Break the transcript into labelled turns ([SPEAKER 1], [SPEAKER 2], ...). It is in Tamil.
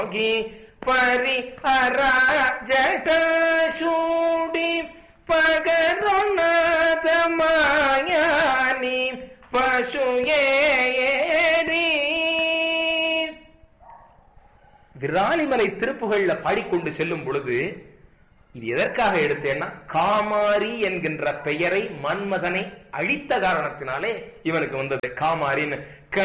[SPEAKER 1] பரிஹரா ஜடசூடி பகருணதமாயானி பசுயேரி. விராலிமலை திருப்புகள்ல பாடிக்கொண்டு செல்லும் பொழுது இது எதற்காக எடுத்தேன்னா, காமாரி என்கின்ற பெயரை மன்மதனை அழித்த காரணத்தினாலே இவனுக்கு வந்தது காமாரின்னு.